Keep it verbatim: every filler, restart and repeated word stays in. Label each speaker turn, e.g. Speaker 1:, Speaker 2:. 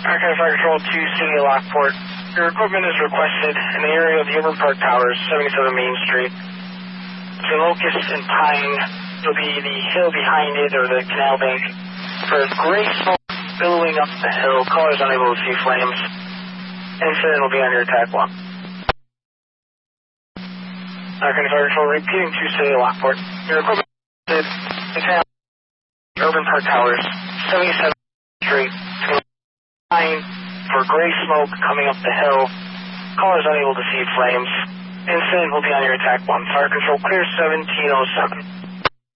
Speaker 1: Archive Fire Control two, City of Lockport. Your equipment is requested in the area of the Urban Park Towers, seventy-seven Main Street. The locust and pine will be the hill behind it, or the canal bank. For gray smoke billowing up the hill, callers unable to see flames. Incident will be on your attack block. Archive Fire Control repeating to City of Lockport. Your equipment is the canal, Urban Park Towers, seventy-seven Main Street. For gray smoke coming up the hill, callers unable to see flames. Incident will be on your attack one. Fire Control clear seventeen oh seven.